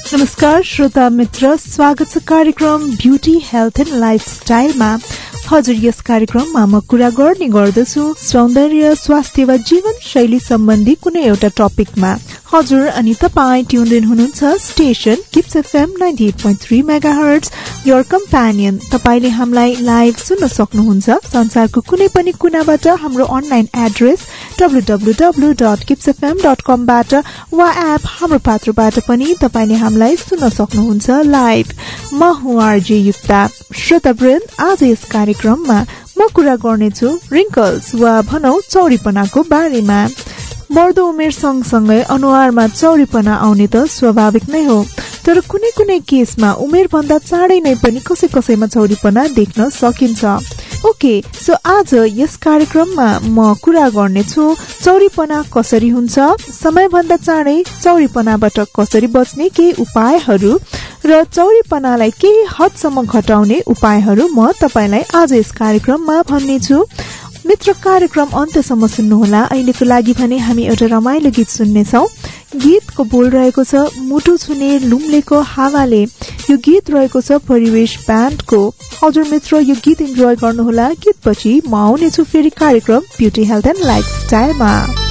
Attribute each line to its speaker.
Speaker 1: नमस्कार श्रोता मित्र, स्वागत छ कार्यक्रम ब्युटी हेल्थ एन्ड लाइफस्टाइलमा। हजुर, यस कार्यक्रममा म कुरा गर्ने गर्दछु सौन्दर्य, स्वास्थ्य वा जीवन शैली सम्बन्धी कुनै एउटा टपिकमा। हजुर, अनि तपाई ट्युन इन हुनुहुन्छ station kips FM 98.3 megahertz, your companion. तपाईले हामीलाई लाइभ सुन्न सक्नुहुन्छ संसारको कुनै पनि कुनाबाट हाम्रो अनलाइन एड्रेस www.kipsfm.com बाट वा एप हाम्रो पात्रबाट पनि तपाईले हामीलाई सुन्न सक्नुहुन्छ लाइभ। म हुँ आरजे युक्ता। श्रोतावृन्द, आज यस कार्यक्रममा म कुरा गर्नेछु रिङ्कल्स वा भनौं चौरीपनाको बारेमा। बढ्दो उमेर सँगसँगै अनुहारमा चौरीपना आउने त स्वाभाविक नै हो, तर कुनै कुनै केसमा उमेर भन्दा चाँडै नै पनि कसै कसैमा चौरीपना देख्न सकिन्छ। ओके, सो आज यस कार्यक्रममा म कुरा गर्नेछु चौरीपना कसरी हुन्छ, समयभन्दा चाँडै चौरीपनाबाट कसरी बच्ने केही उपायहरू र चौरीपनालाई केही हदसम्म घटाउने उपायहरू म तपाईलाई आज यस कार्यक्रममा भन्नेछु। मित्र, कार्यक्रम अन्त्यसम्म सुन्नुहोला। अहिलेको लागि भने हामी एउटा रमाइलो गीत सुन्नेछौँ। गीतको बोल रहेको छ मुटु छुने लुम्लेको हावाले। यो गीत रहेको छ परिवेश ब्यान्डको। हजुर मित्र, यो गीत इन्जोय गर्नुहोला। गीतपछि म आउनेछु फेरि कार्यक्रम ब्युटी हेल्थ एन्ड लाइफस्टाइलमा।